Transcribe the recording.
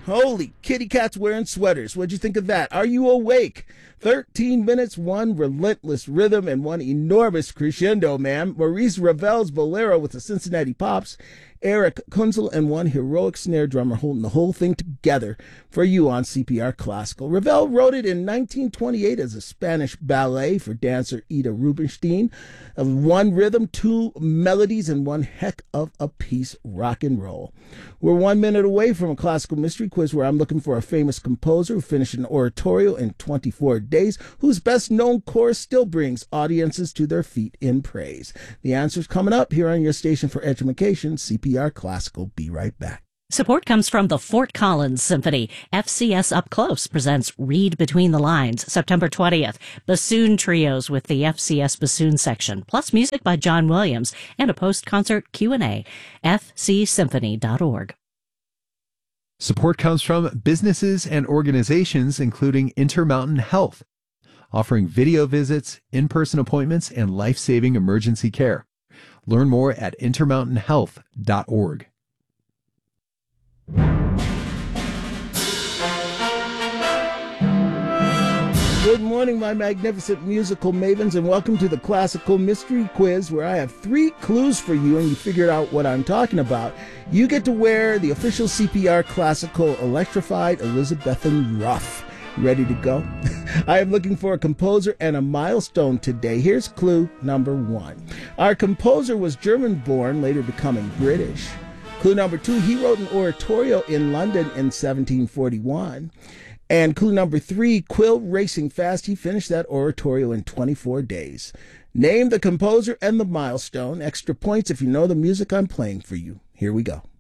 Holy kitty cats wearing sweaters. What'd you think of that? Are you awake? 13 minutes, one relentless rhythm, and one enormous crescendo, man. Maurice Ravel's Bolero with the Cincinnati Pops, Eric Kunzel, and one heroic snare drummer holding the whole thing together for you on CPR Classical. Ravel wrote it in 1928 as a Spanish ballet for dancer Ida Rubinstein, of one rhythm, two melodies, and one heck of a piece rock and roll. We're 1 minute away from a classical mystery quiz where I'm looking for a famous composer who finished an oratorio in 24 days, whose best-known chorus still brings audiences to their feet in praise. The answer's coming up here on your station for education, CPR Classical. Be right back. Support comes from the Fort Collins Symphony. FCS Up Close presents Read Between the Lines, September 20th. Bassoon trios with the FCS Bassoon section, plus music by John Williams and a post-concert Q&A. fcsymphony.org. Support comes from businesses and organizations including Intermountain Health, offering video visits, in-person appointments, and life-saving emergency care. Learn more at intermountainhealth.org. Good morning, my magnificent musical mavens, and welcome to the Classical Mystery Quiz, where I have 3 clues for you, and you figured out what I'm talking about. You get to wear the official CPR Classical electrified Elizabethan ruff. Ready to go? I am looking for a composer and a milestone today. Here's clue number 1. Our composer was German-born, later becoming British. Clue number 2, he wrote an oratorio in London in 1741. And clue number 3, Quill Racing Fast, he finished that oratorio in 24 days. Name the composer and the milestone. Extra points if you know the music I'm playing for you. Here we go.